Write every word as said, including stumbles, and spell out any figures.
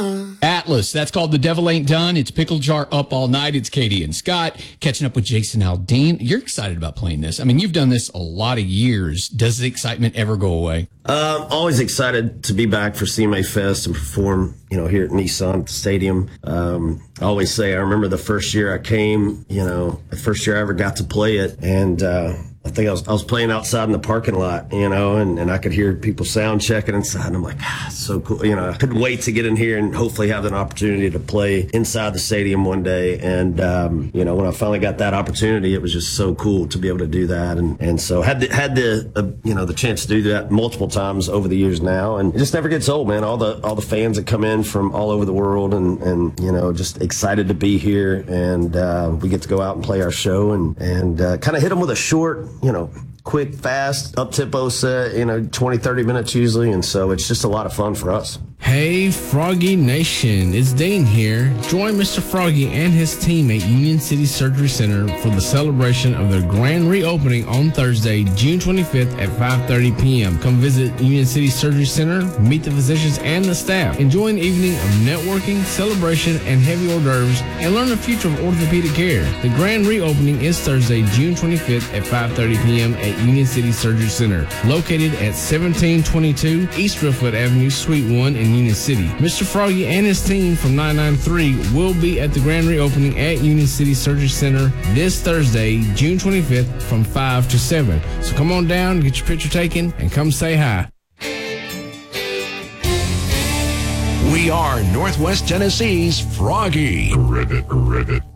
Atlas, that's called The Devil Ain't Done. It's Pickle Jar Up All Night. It's Katie and Scott catching up with Jason Aldean. You're excited about playing this. I mean, you've done this a lot of years. Does the excitement ever go away? Um, always excited to be back for C M A Fest and perform, you know, here at Nissan Stadium. Um, I always say, I remember the first year I came, you know, the first year I ever got to play it. And, uh, I think I was, I was playing outside in the parking lot, you know, and, and I could hear people sound checking inside. And I'm like, ah, it's so cool. You know, I couldn't wait to get in here and hopefully have an opportunity to play inside the stadium one day. And, um, you know, when I finally got that opportunity, it was just so cool to be able to do that. And, and so had the, had the, uh, you know, the chance to do that multiple times over the years now. And it just never gets old, man. All the, all the fans that come in from all over the world and, and, you know, just excited to be here. And, uh, we get to go out and play our show and, and, uh, kind of hit them with a short, you know, quick, fast, up-tempo set, you know, twenty, thirty minutes usually, and so it's just a lot of fun for us. Hey, Froggy Nation, it's Dane here. Join Mister Froggy and his team at Union City Surgery Center for the celebration of their grand reopening on Thursday, June twenty-fifth at five thirty p.m. Come visit Union City Surgery Center, meet the physicians and the staff, enjoy an evening of networking, celebration, and heavy hors d'oeuvres, and learn the future of orthopedic care. The grand reopening is Thursday, June twenty-fifth at five thirty p.m. at Union City Surgery Center, located at seventeen twenty-two East Driftwood Avenue, Suite one in Union City. Mister Froggy and his team from nine nine three will be at the grand reopening at Union City Surgery Center this Thursday, June twenty-fifth from five to seven. So come on down, get your picture taken, and come say hi. We are Northwest Tennessee's Froggy. Ribbit, ribbit.